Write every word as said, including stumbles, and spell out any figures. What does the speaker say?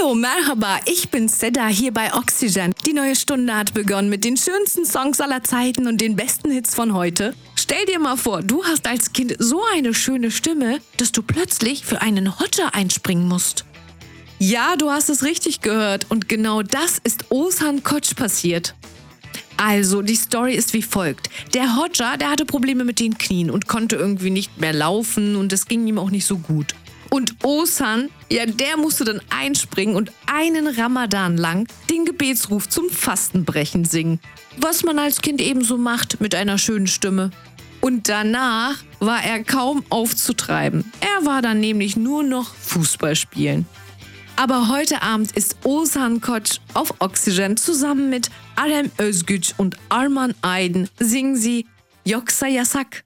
Hallo, Merhaba, ich bin Seda hier bei Oxygen. Die neue Stunde hat begonnen mit den schönsten Songs aller Zeiten und den besten Hits von heute. Stell dir mal vor, du hast als Kind so eine schöne Stimme, dass du plötzlich für einen Hodja einspringen musst. Ja, du hast es richtig gehört und genau das ist Oğuzhan Koç passiert. Also, die Story ist wie folgt. Der Hodja, der hatte Probleme mit den Knien und konnte irgendwie nicht mehr laufen und es ging ihm auch nicht so gut. Und Oğuzhan, ja, der musste dann einspringen und einen Ramadan lang den Gebetsruf zum Fastenbrechen singen. Was man als Kind eben so macht mit einer schönen Stimme. Und danach war er kaum aufzutreiben. Er war dann nämlich nur noch Fußball spielen. Aber heute Abend ist Oğuzhan Koç auf Oxygen zusammen mit Alem Özgüç und Arman Aydın singen sie Yoksa Yasak.